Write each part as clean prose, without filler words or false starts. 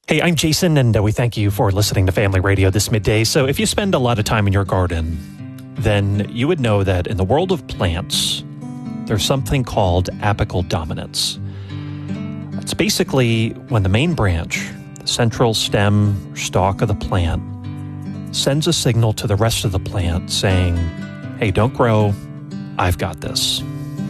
Hey, I'm Jason, and we thank you for listening to Family Radio this midday. So if you spend a lot of time in your garden, then you would know that in the world of plants, there's something called apical dominance. It's basically when the main branch, the central stem or stalk of the plant, sends a signal to the rest of the plant saying, hey, don't grow, I've got this.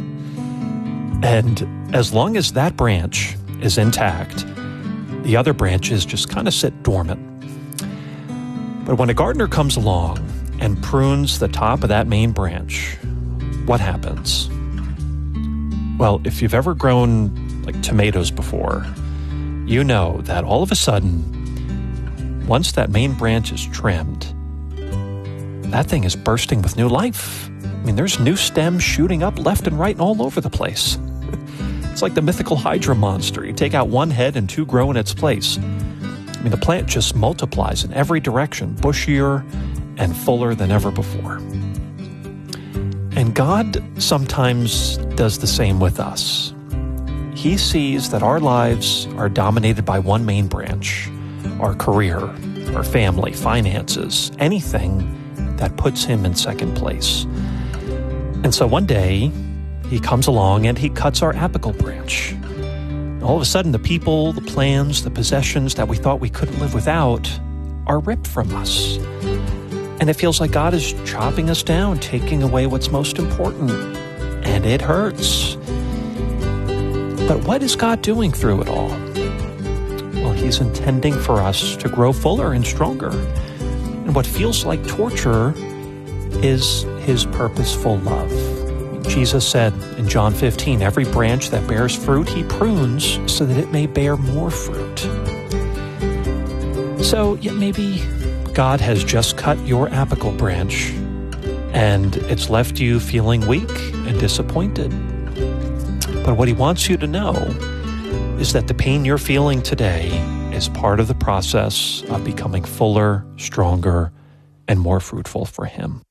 And as long as that branch is intact, the other branches just kind of sit dormant. But when a gardener comes along and prunes the top of that main branch, what happens? Well, if you've ever grown like tomatoes before, you know that all of a sudden, once that main branch is trimmed, that thing is bursting with new life. I mean, there's new stems shooting up left and right and all over the place. It's like the mythical Hydra monster. You take out one head and two grow in its place. I mean, the plant just multiplies in every direction, bushier and fuller than ever before. And God sometimes does the same with us. He sees that our lives are dominated by one main branch, our career, our family, finances, anything that puts him in second place. And so one day, he comes along and he cuts our apical branch. All of a sudden, the people, the plans, the possessions that we thought we couldn't live without are ripped from us. And it feels like God is chopping us down, taking away what's most important. And it hurts. But what is God doing through it all? Well, he's intending for us to grow fuller and stronger. And what feels like torture is his purposeful love. Jesus said in John 15, every branch that bears fruit, he prunes so that it may bear more fruit. So yet maybe God has just cut your apical branch and it's left you feeling weak and disappointed. But what he wants you to know is that the pain you're feeling today is part of the process of becoming fuller, stronger, and more fruitful for him.